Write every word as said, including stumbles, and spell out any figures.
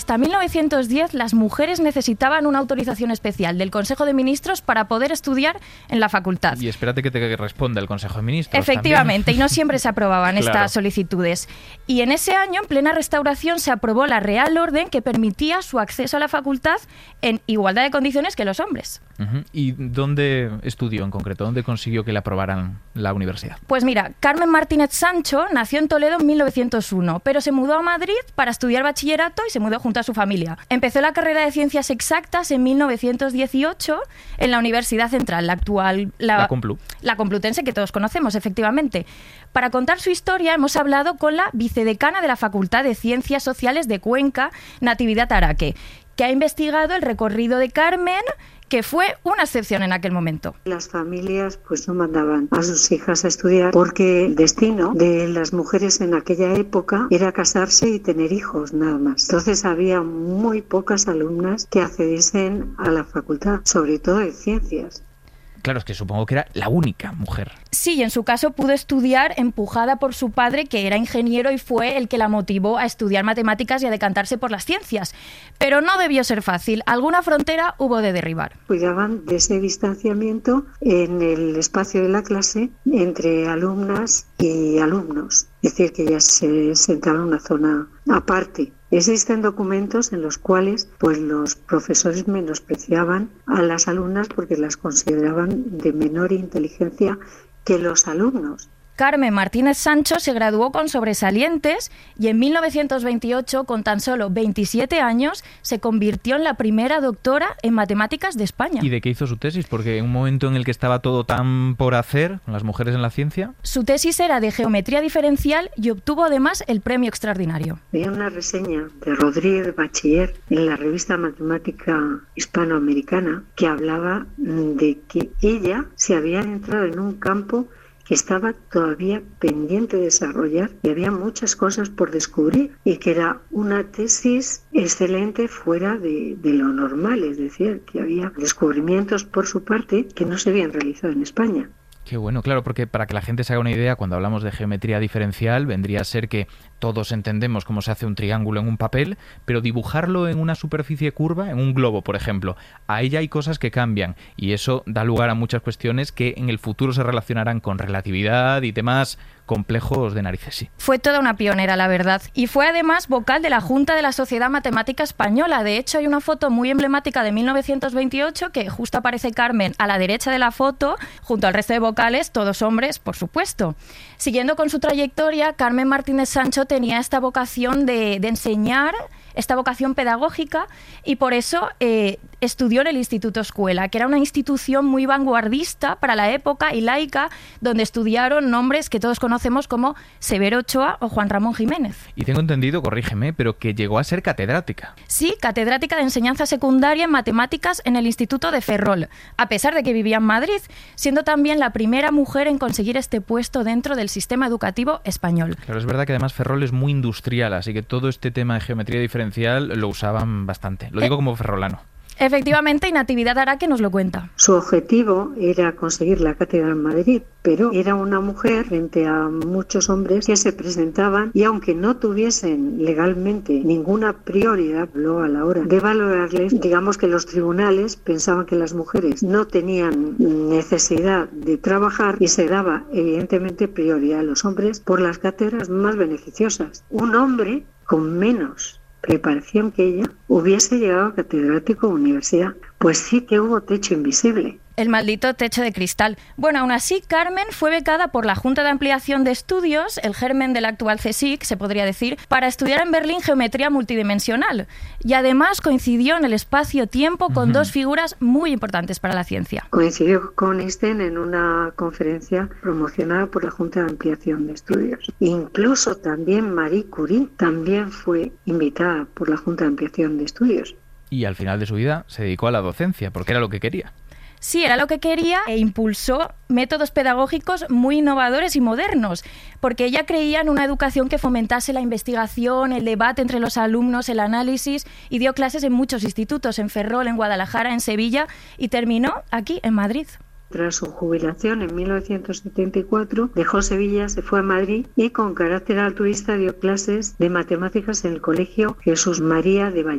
hasta mil novecientos diez las mujeres necesitaban una autorización especial del Consejo de Ministros para poder estudiar en la facultad. Y espérate que te responda el Consejo de Ministros. Efectivamente, también. Y no siempre se aprobaban Claro. estas solicitudes. Y en ese año, en plena Restauración, se aprobó la Real Orden que permitía su acceso a la facultad en igualdad de condiciones que los hombres. Uh-huh. ¿Y dónde estudió en concreto? ¿Dónde consiguió que le aprobaran la universidad? Pues mira, Carmen Martínez Sancho nació en Toledo en mil novecientos uno, pero se mudó a Madrid para estudiar bachillerato y se mudó junto a su familia. Empezó la carrera de Ciencias Exactas en mil novecientos dieciocho en la Universidad Central, la actual... La, la Complu. La Complutense, que todos conocemos, efectivamente. Para contar su historia hemos hablado con la vicedecana de la Facultad de Ciencias Sociales de Cuenca, Natividad Araque, que ha investigado el recorrido de Carmen, que fue una excepción en aquel momento. Las familias pues no mandaban a sus hijas a estudiar porque el destino de las mujeres en aquella época era casarse y tener hijos, nada más. Entonces había muy pocas alumnas que accediesen a la facultad, sobre todo de ciencias. Claro, es que supongo que era la única mujer. Sí, y en su caso pudo estudiar empujada por su padre, que era ingeniero y fue el que la motivó a estudiar matemáticas y a decantarse por las ciencias. Pero no debió ser fácil. Alguna frontera hubo de derribar. Cuidaban de ese distanciamiento en el espacio de la clase entre alumnas y alumnos. Es decir, que ellas se sentaban en una zona aparte. Existen documentos en los cuales pues, los profesores menospreciaban a las alumnas porque las consideraban de menor inteligencia que los alumnos. Carmen Martínez Sancho se graduó con sobresalientes y en mil novecientos veintiocho, con tan solo veintisiete años, se convirtió en la primera doctora en matemáticas de España. ¿Y de qué hizo su tesis? Porque en un momento en el que estaba todo tan por hacer, con las mujeres en la ciencia... Su tesis era de geometría diferencial y obtuvo además el premio extraordinario. Había una reseña de Rodríguez Bachiller en la revista Matemática Hispanoamericana que hablaba de que ella se había entrado en un campo que estaba todavía pendiente de desarrollar y había muchas cosas por descubrir y que era una tesis excelente fuera de, de lo normal, es decir, que había descubrimientos por su parte que no se habían realizado en España. Qué bueno, claro, porque para que la gente se haga una idea, cuando hablamos de geometría diferencial, vendría a ser que todos entendemos cómo se hace un triángulo en un papel, pero dibujarlo en una superficie curva, en un globo, por ejemplo, ahí ya hay cosas que cambian y eso da lugar a muchas cuestiones que en el futuro se relacionarán con relatividad y temas complejos de narices, sí. Fue toda una pionera, la verdad, y fue además vocal de la Junta de la Sociedad Matemática Española. De hecho, hay una foto muy emblemática de mil novecientos veintiocho que justo aparece Carmen a la derecha de la foto, junto al resto de vocales, todos hombres, por supuesto. Siguiendo con su trayectoria, Carmen Martínez Sancho tenía esta vocación de, de enseñar, esta vocación pedagógica, y por eso eh, estudió en el Instituto Escuela, que era una institución muy vanguardista para la época y laica, donde estudiaron nombres que todos conocemos como Severo Ochoa o Juan Ramón Jiménez. Y tengo entendido, corrígeme, pero que llegó a ser catedrática. Sí, catedrática de enseñanza secundaria en matemáticas en el Instituto de Ferrol, a pesar de que vivía en Madrid, siendo también la primera mujer en conseguir este puesto dentro del sistema educativo español. Claro, es verdad que además Ferrol es muy industrial, así que todo este tema de geometría diferencial lo usaban bastante. Lo digo eh, como ferrolano. Efectivamente, y Natividad Araque nos lo cuenta. Su objetivo era conseguir la cátedra en Madrid, pero era una mujer frente a muchos hombres que se presentaban y aunque no tuviesen legalmente ninguna prioridad a la hora de valorarles, digamos que los tribunales pensaban que las mujeres no tenían necesidad de trabajar y se daba evidentemente prioridad a los hombres por las cátedras más beneficiosas. Un hombre con menos preparación que ella hubiese llegado a catedrático de universidad, pues sí que hubo techo invisible. El maldito techo de cristal. Bueno, aún así, Carmen fue becada por la Junta de Ampliación de Estudios, el germen del actual CSIC, se podría decir, para estudiar en Berlín geometría multidimensional. Y además coincidió en el espacio-tiempo con uh-huh. dos figuras muy importantes para la ciencia. Coincidió con Einstein en una conferencia promocionada por la Junta de Ampliación de Estudios. Incluso también Marie Curie también fue invitada por la Junta de Ampliación de Estudios. Y al final de su vida se dedicó a la docencia, porque era lo que quería. Sí, era lo que quería e impulsó métodos pedagógicos muy innovadores y modernos, porque ella creía en una educación que fomentase la investigación, el debate entre los alumnos, el análisis, y dio clases en muchos institutos, en Ferrol, en Guadalajara, en Sevilla, y terminó aquí, en Madrid. Tras su jubilación en mil novecientos setenta y cuatro, dejó Sevilla, se fue a Madrid y con carácter altruista dio clases de matemáticas en el Colegio Jesús María de Valladolid.